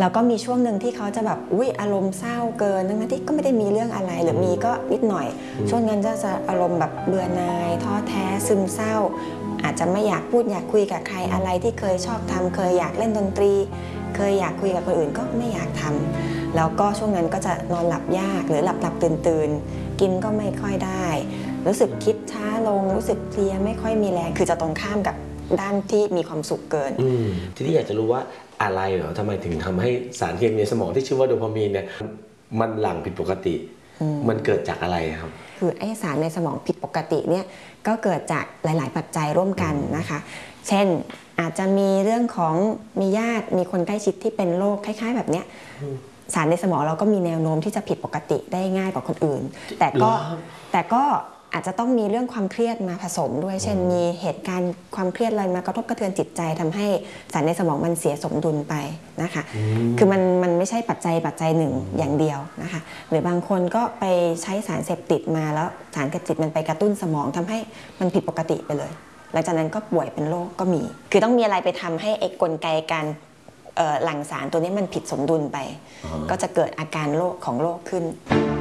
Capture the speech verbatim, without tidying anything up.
แล้วก็มีช่วงหนึ่งที่เขาจะแบบอุ้ยอารมณ์เศร้าเกินทั้งที่ก็ไม่ได้มีเรื่องอะไรหรือมีก็นิดหน่อยช่วงนั้นจะจะอารมณ์แบบเบื่อหน่ายท้อแท้ซึมเศร้าอาจจะไม่อยากพูดอยากคุยกับใครอะไรที่เคยชอบทำเคยอยากเล่นดนตรีเคยอยากคุยกับคนอื่นก็ไม่อยากทำแล้วก็ช่วงนั้นก็จะนอนหลับยากหรือหลับหลับตื่นตื่นกินก็ไม่ค่อยได้รู้สึกคิดช้าลงรู้สึกเพลียไม่ค่อยมีแรงคือจะตรงข้ามกับด้านที่มีความสุขเกินทีนี้อยากจะรู้ว่าอะไรเหรอทำไมถึงทำให้สารเคมีในสมองที่ชื่อว่าโดพามีนเนี่ยมันหลั่งผิดปกติมันเกิดจากอะไรครับคือไอสารในสมองผิดปกติเนี่ยก็เกิดจากหลายๆปัจจัยร่วมกันนะคะเช่นอาจจะมีเรื่องของมีญาติมีคนใกล้ชิดที่เป็นโรคคล้ายๆแบบเนี้ยสารในสมองเราก็มีแนวโน้มที่จะผิดปกติได้ง่ายกว่าคนอื่นแต่ก็แต่ก็อาจจะต้องมีเรื่องความเครียดมาผสมด้วยเช่นมีเหตุการณ์ความเครียดอะไรมากระทบกระเทือนจิตใจทำให้สารในสมองมันเสียสมดุลไปนะคะคือมันมันไม่ใช่ปัจจัยปัจจัยหนึ่งอย่างเดียวนะคะหรือบางคนก็ไปใช้สารเสพติดมาแล้วสารเสพติดมันไปกระตุ้นสมองทำให้มันผิดปกติไปเลยหลังจากนั้นก็ป่วยเป็นโรคก็มีคือต้องมีอะไรไปทำให้ไอ้กลไกการหลั่งสารตัวนี้มันผิดสมดุลไปก็จะเกิดอาการโรคของโรคขึ้น